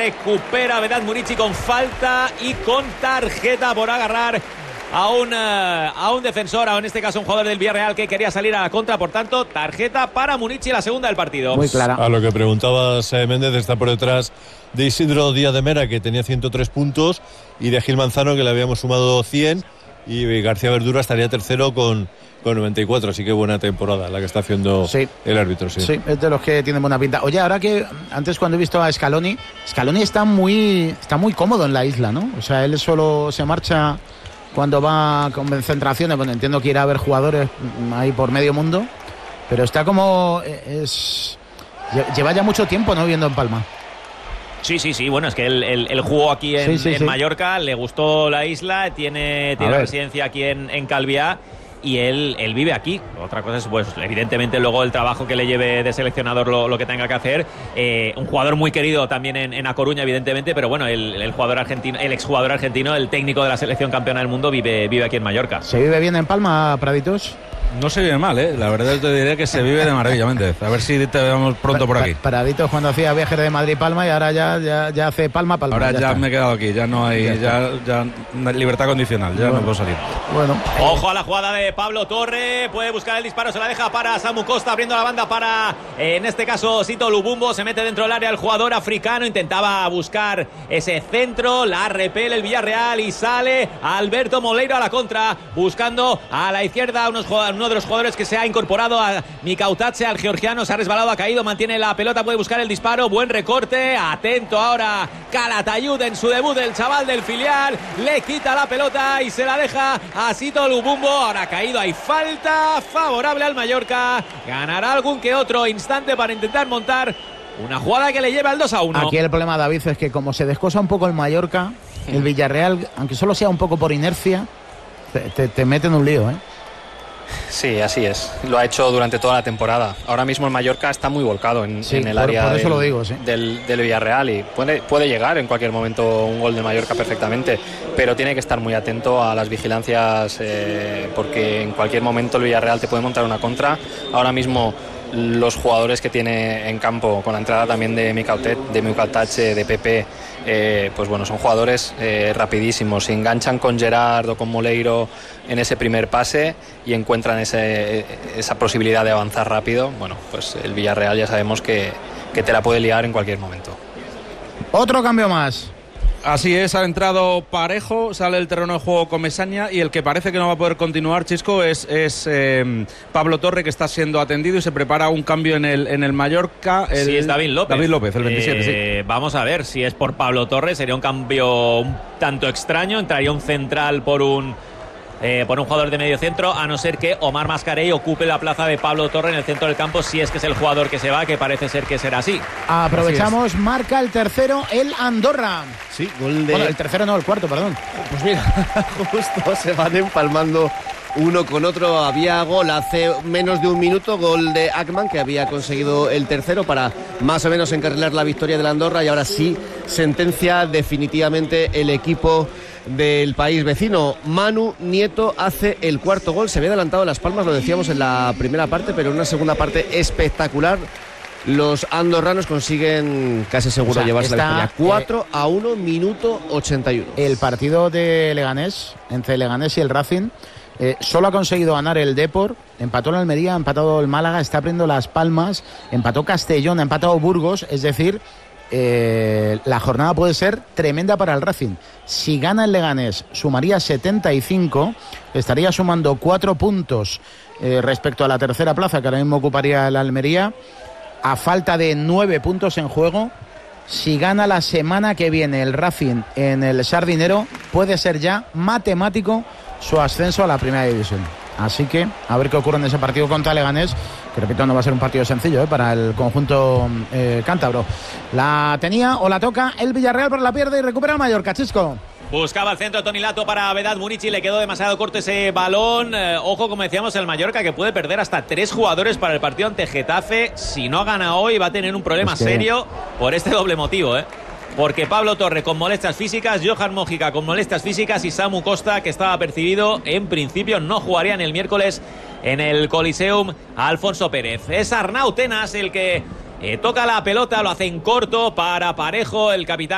recupera Vedat Murici con falta y con tarjeta por agarrar a un defensor, o en este caso un jugador del Villarreal que quería salir a la contra. Por tanto, tarjeta para Murici, la segunda del partido. Muy clara. A lo que preguntabas, Méndez, está por detrás de Isidro Díaz de Mera, que tenía 103 puntos, y de Gil Manzano, que le habíamos sumado 100, y García Verdura estaría tercero con 94, así que buena temporada la que está haciendo el árbitro. Sí, es de los que tienen buena pinta. Oye, ahora que antes cuando he visto a Scaloni está muy cómodo en la isla, ¿no? O sea, él solo se marcha cuando va con concentraciones. Bueno, entiendo que irá a ver jugadores ahí por medio mundo, pero está como lleva ya mucho tiempo no viviendo en Palma. Sí, bueno, es que él jugó aquí en Mallorca, le gustó la isla, tiene residencia aquí en Calviá, y él vive aquí. Otra cosa es, pues, evidentemente luego el trabajo que le lleve de seleccionador lo que tenga que hacer. Un jugador muy querido también en A Coruña, evidentemente, pero bueno, el jugador argentino, el exjugador argentino, el técnico de la selección campeona del mundo, vive aquí en Mallorca. ¿Se vive bien en Palma, Praditos? No se vive mal, la verdad te diré que se vive de maravilla, Méndez. A ver si te vemos pronto por aquí. Praditos cuando hacía viajes de Madrid-Palma, y ahora ya hace Palma. Ahora ya me he quedado aquí, ya no hay ya libertad condicional, ya no puedo salir. Bueno, ojo a la jugada de Pablo Torre, puede buscar el disparo, se la deja para Samu Costa, abriendo la banda para, en este caso, Sito Lubumbo. Se mete dentro del área el jugador africano, intentaba buscar ese centro, la repele el Villarreal y sale Alberto Moleiro a la contra, buscando a la izquierda uno de los jugadores que se ha incorporado, a Mikautache, al georgiano. Se ha resbalado, ha caído, mantiene la pelota, puede buscar el disparo, buen recorte, atento ahora Calatayud en su debut, del chaval del filial, le quita la pelota y se la deja a Sito Lubumbo. Ahora ha caído, hay falta favorable al Mallorca, ganará algún que otro instante para intentar montar una jugada que le lleva al 2-1. Aquí el problema, David, es que como se descosa un poco el Mallorca, el Villarreal, aunque solo sea un poco por inercia, te mete en un lío, Sí, así es. Lo ha hecho durante toda la temporada. Ahora mismo el Mallorca está muy volcado en el área del Villarreal, y puede llegar en cualquier momento un gol del Mallorca perfectamente, pero tiene que estar muy atento a las vigilancias, porque en cualquier momento el Villarreal te puede montar una contra. Ahora mismo los jugadores que tiene en campo, con la entrada también de Mikautache, de Pepe, pues bueno, son jugadores rapidísimos. Se enganchan con Gerard o con Moleiro en ese primer pase y encuentran esa posibilidad de avanzar rápido. Bueno, pues el Villarreal ya sabemos que te la puede liar en cualquier momento. Otro cambio más. Así es, ha entrado Parejo, sale del terreno de juego Comesaña, y el que parece que no va a poder continuar, Chisco, es Pablo Torre, que está siendo atendido, y se prepara un cambio en el Mallorca. Sí, es David López. David López, el 27, sí. Vamos a ver si es por Pablo Torre, sería un cambio un tanto extraño, entraría un central por un jugador de medio centro, a no ser que Omar Mascarell ocupe la plaza de Pablo Torre en el centro del campo, si es que es el jugador que se va, que parece ser que será así. Aprovechamos, marca el tercero el Andorra. Sí, gol de... Bueno, el tercero no, el cuarto, perdón. Pues mira, justo se van empalmando uno con otro. Había gol hace menos de un minuto, gol de Ackman, que había conseguido el tercero para más o menos encarrilar la victoria de la Andorra, y ahora sí sentencia definitivamente el equipo del país vecino. Manu Nieto hace el cuarto gol. Se había adelantado Las Palmas, lo decíamos en la primera parte, pero en una segunda parte espectacular los andorranos consiguen casi seguro llevarse la victoria. 4-1, minuto 81. El partido de Leganés, entre Leganés y el Racing, solo ha conseguido ganar el Depor, empató el Almería, ha empatado el Málaga, está abriendo Las Palmas, empató Castellón, ha empatado Burgos, es decir, la jornada puede ser tremenda para el Racing. Si gana el Leganés, sumaría 75, estaría sumando 4 puntos respecto a la tercera plaza, que ahora mismo ocuparía el Almería, a falta de 9 puntos en juego. Si gana la semana que viene el Racing en el Sardinero, puede ser ya matemático su ascenso a la primera división. Así que a ver qué ocurre en ese partido contra Leganés, que repito, no va a ser un partido sencillo para el conjunto cántabro. La tenía o la toca el Villarreal, pero la pierde y recupera el Mallorca. Chisco. Buscaba el centro Toni Lato para Vedat Murici, le quedó demasiado corto ese balón. Ojo, como decíamos, el Mallorca, que puede perder hasta 3 jugadores para el partido ante Getafe. Si no gana hoy, va a tener un problema serio por este doble motivo, porque Pablo Torre con molestias físicas, Johan Mojica con molestias físicas, y Samu Costa, que estaba percibido, en principio no jugarían el miércoles en el Coliseum Alfonso Pérez. Es Arnau Tenas el que toca la pelota, lo hace en corto para Parejo, el capitán